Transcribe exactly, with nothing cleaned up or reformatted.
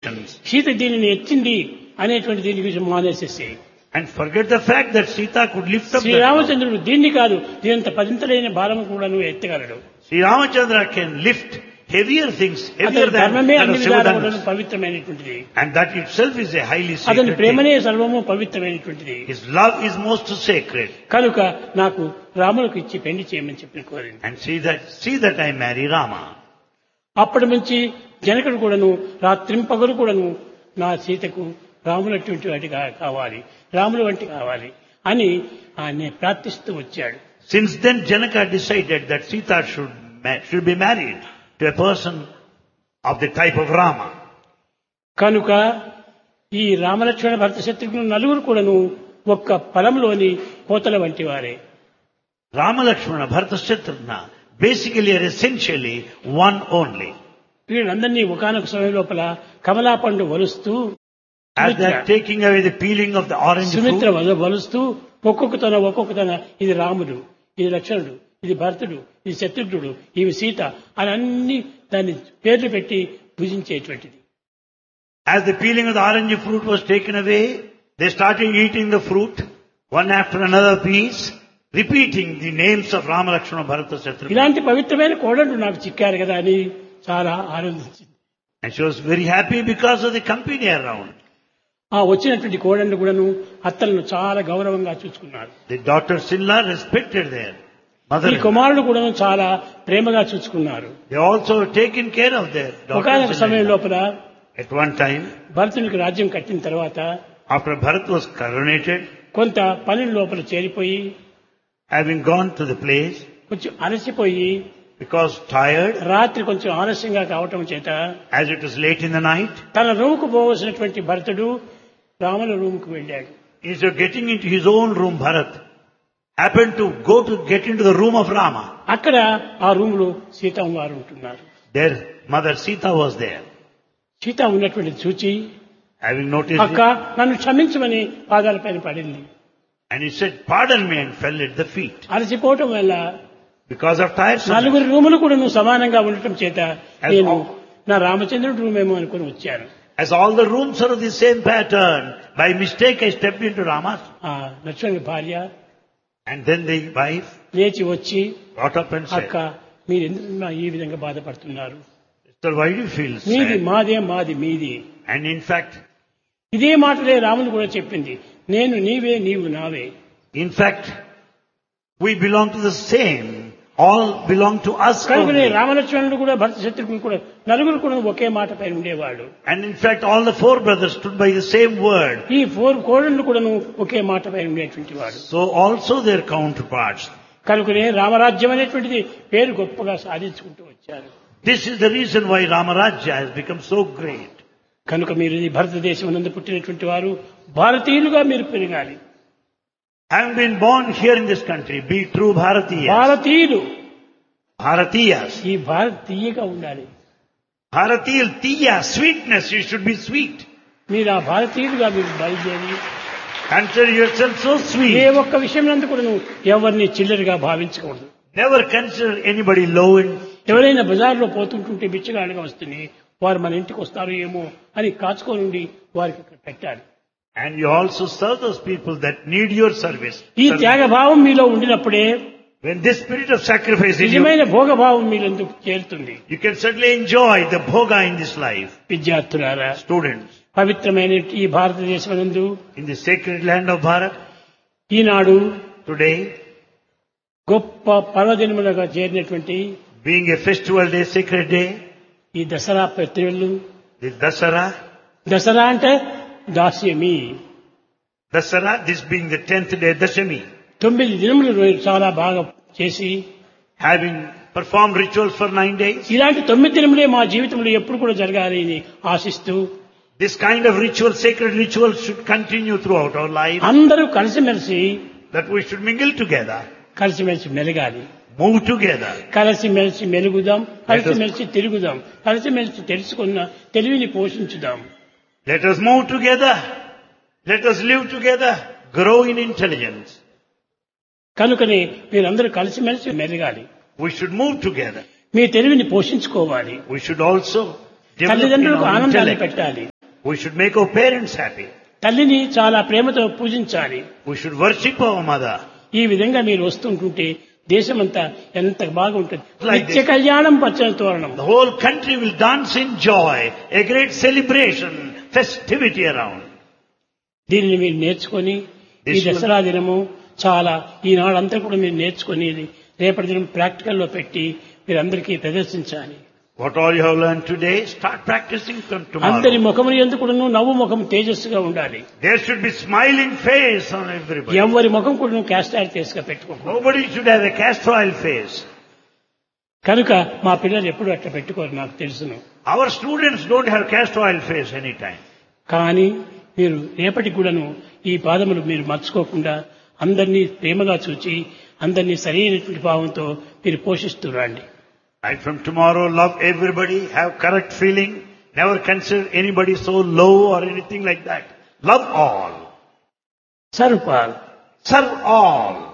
సీత దీనిని ఎత్తింది అనేటువంటి దీని గురించి మానేసేసి And forget the fact that Sita could lift up శ్రీరామచంద్రుడు దీన్ని కాదు దీనంత పదింతలైన భారము కూడా నువ్వు ఎత్తగలడు. Sri Ramachandra can lift heavier things, heavier అతని than ధర్మమే that అన్ని of విధాలుగా Shivadana. పవిత్రమైనటువంటిది. And that itself is a highly అతని sacred ప్రేమనే thing. సర్వము పవిత్రమైనటువంటిది. His love is most sacred. కనుక నాకు రాములకు ఇచ్చి పెళ్లి చేయమని చెప్పి కోరింది. And see that, see that I marry Rama. అప్పటి నుంచి జనకుడు కూడాను రాత్రింపగలు కూడాను నా సీతకు రాములటువంటి వాటి కావాలి, రాముల వంటి కావాలి అని ఆయన ప్రార్థిస్తూ వచ్చాడు. Since then Janaka decided that Sita should, ma- should be married to a person of the type of Rama. కనుక ఈ రామలక్ష్మణ భరత శత్రుఘ్నులు నలుగురు కూడాను ఒక్క ఫలంలోని కోతల వంటి వారే. Rama Lakshmana, Bharata Shatrugna basically are essentially one only. వీళ్ళందరినీ ఒకానొక సమయం లోపల కమలా పండు వలుస్తూ As they are taking away the peeling of the orange Sumitra fruit, వల- వలుస్తూ ఒక్కొక్క తన ఒక్కొక్క తన ఇది రాముడు, ఇది లక్ష్మణుడు, ఇది భరతుడు, ఇది శత్రుఘ్నుడు, ఇవి సీత అని అన్ని దాన్ని పేర్లు పెట్టి పూజించేటువంటిది. as the peeling of the orange fruit was taken away, they started eating the fruit, one after another piece, repeating the names of Rama, Lakshmana, Bharata, Shatrugna. ఇలాంటి పవిత్రమైన కోడళ్ళు నాకు చిక్కారు కదా అని చాలా ఆనందించింది. And she was very happy because of the company around. ఆ వచ్చినటువంటి కోడళ్ళు కూడాను అత్తలను చాలా గౌరవంగా చూసుకున్నారు. The daughters-in-law respected their ఈ mother. కుమారుడు కూడాను చాలా ప్రేమగా చూసుకున్నారు. They also taken care of their ఒకనొక సమయం daughters-in-law. లోపల At one time, భరతునికి రాజ్యం కట్టిన తర్వాత after Bharat was coronated, కొంత పనుల లోపల చేరిపోయి having gone to the place, కొంచెం అలసిపోయి because tired, రాత్రి కొంచెం ఆలస్యంగా కావటం చేత as it was late in the night, తన రూముకు పోవలసినటువంటి భరతుడు రాముల రూముకు వెళ్ళాడు. instead of getting into his own room, Bharat happened to go to get into the room of Rama. అక్కడ ఆ రూమ్ లో సీతమ్మ వారు ఉంటున్నారు. Their mother Sita was there. Sita ఉన్నటువంటి చూచి Having noticed అక్క it, నన్ను క్షమించమని పాదాలపైన పడింది. and he said, pardon me, and fell at the feet. అలసిపోవటం వల్ల Because of tiredness. నలుగురు రూములు కూడా నువ్వు సమానంగా ఉండటం చేత As నేను all- నా రామచంద్రుడి రూమ్ ఏమో అనుకుని వచ్చాను. As all the rooms are of the same pattern, by mistake I stepped into Rama's. ఆ లక్ష్మణుడి భార్య And then the wife లేచి వచ్చి got up and అక్క said, మీరు ఎందుకు నా ఈ విధంగా బాధపడుతున్నారు, Sister, why do you feel మీది sad? మాదే మాది మీది. And in fact, ఇదే మాటలే రాముడు కూడా చెప్పింది, నేను నీవే నీవు నావే. in fact, we belong to the same. All belong to us కనుకనే only. రామలక్ష్మణుడు కూడా భరత శత్రుఘ్నుడు కూడా నలుగురు కూడా ఒకే మాట పై ఉండేవాడు. And in fact, all the four brothers stood by the same word. ఈ ఫోర్ కోడళ్ళు కూడా ఒకే మాట పై ఉండేటువంటి వాడు. So also their counterparts. కనుకనే రామరాజ్యం అనేటువంటిది పేరు గొప్పగా సాధించుకుంటూ వచ్చారు. This is the reason why Ramarajya has become so great. కనుక మీరు ఈ భారతదేశం నందు పుట్టినటువంటి వారు భారతీయులుగా మీరు పెరగాలి. Having been born here in this country, be true Bharatiyas. భారతీయులు Bharatiyas. ఈ భారతీయగా ఉండాలి. Bharatiyal tiya, sweetness, you should be sweet. మీరు ఆ భారతీయులుగా మీరు బయలుదేరి Consider yourself so ఏ sweet. ఒక్క విషయం నందు కూడా నువ్వు ఎవరిని చిల్లరగా భావించకూడదు. Never consider anybody low in. ఎవరైనా బజార్లో పోతుంటుంటే బిచ్చగాడిగా వస్తుంది, వారు మన ఇంటికి వస్తారు ఏమో అని కాచుకోనుండి వారికి అక్కడ పెట్టాలి. And you also serve those people that need your service. ఈ త్యాగభావం మీలో ఉండినప్పుడే When this spirit of sacrifice is you, నిజమైన భోగభావం మీలో చేరుతుంది. you can certainly enjoy the bhoga in this life. విద్యార్థులారా, Students, పవిత్రమైన ఈ భారతదేశం నందు in the sacred land of Bharat, Eenadu today, గొప్ప పర్వదినములుగా చేరినటువంటి being a festival day, sacred day, ఈ దసరా ప్రతిళ్ళు, the Dasara, దసరా అంటే దాస్యమి, Dasara, this being the tenth day, Dashami, తొమ్మిది దినములు రోజు చాలా బాగా చేసి having performed rituals for nine days. ఇలాంటి తొమ్మిది దినములే మా జీవితంలో ఎప్పుడు కూడా జరగాలి అని ఆశిస్తూ This kind of ritual, sacred rituals should continue throughout our life, అందరూ కలిసిమెలిసి that we should mingle together, కలిసిమెలిసి మెలగాలి. move together. కలిసిమెలిసి మెలుగుదాం, కలిసిమెలిసి తిరుగుదాం, కలిసిమెలిసి తెలుసుకున్న తెలివిని పోషించుదాం. Let us move together. Let us live together. Grow in intelligence. కనుకనే మీరందరూ కలిసిమెలిసి మెలగాలి. We should move together. మీ తెలివిని పోషించుకోవాలి. We should also develop in తల్లిదండ్రులకు our ఆనందాన్ని intellect. పెట్టాలి. We should make our parents happy. తల్లిని చాలా ప్రేమతో పూజించాలి. We should worship our mother. ఈ విధంగా మీరు వస్తుంటుంటే దేశమంతా ఎంత బాగుంటుంది. Like నిత్య కళ్యాణం పచ్చని తోరణం. The whole country will dance in joy, a great celebration, festivity around. దీనిని మీరు నేర్చుకొని ఈ This will- దసరా దినము చాలా ఈనాడంతా కూడా మీరు నేర్చుకొని రేపటి దినం ప్రాక్టికల్లో పెట్టి మీరందరికీ ప్రదర్శించాలి. What all you have learned today, start practicing from అందరి tomorrow. ముఖములు ఎందుకు కూడాను నవ్వు ముఖం తేజస్సుగా ఉండాలి. There should be smiling face on everybody. ఎవరి ముఖం కూడా క్యాస్ట్ యాక్టర్స్ గా పెట్టుకోకూడదు. Nobody should have a castor oil face. కనుక మా పిల్లలు ఎప్పుడు అట్లా పెట్టుకోరు నాకు తెలుసును. Our students don't have castor oil face anytime. కానీ మీరు రేపటి కూడాను ఈ పాదములు మీరు మర్చుకోకుండా అందరినీ ప్రేమగా చూచి అందరినీ సరైనటువంటి భావంతో మీరు పోషిస్తూ రండి. Right from tomorrow, love everybody, have correct feeling, never consider anybody so low or anything like that. Love all. Sarpal Serve all.